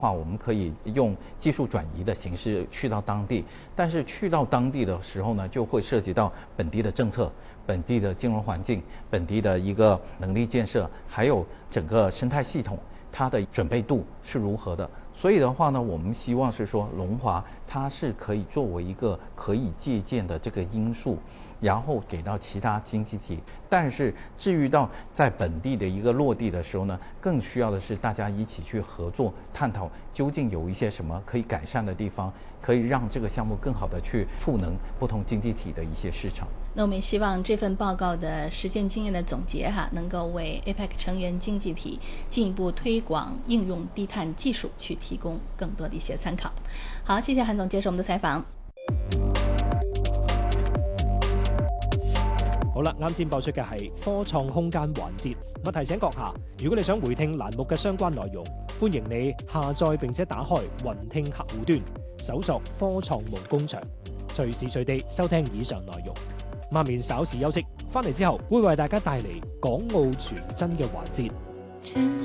我们可以用技术转移的形式去到当地，但是去到当地的时候呢，就会涉及到本地的政策、本地的金融环境、本地的一个能力建设，还有整个生态系统它的准备度是如何的。所以的话呢，我们希望是说龙华它是可以作为一个可以借鉴的这个因素，然后给到其他经济体。但是至于到在本地的一个落地的时候呢，更需要的是大家一起去合作探讨，究竟有一些什么可以改善的地方，可以让这个项目更好的去赋能不同经济体的一些市场。 那我们也希望这份报告的实践经验的总结能够为 APEC 成员经济体进一步推广应用低碳技術去提供更多的一些參考。好，謝謝韓總接受我們的採訪。 好啦，啱先播出嘅係科創空間環節。我提醒閣下，如果你想回聽欄目嘅相關內容，歡迎你下載並且打開雲聽客戶端，搜索科創無工場，隨時隨地收聽以上內容。下面稍事休息，翻嚟之後會為大家帶嚟港澳傳真嘅環節。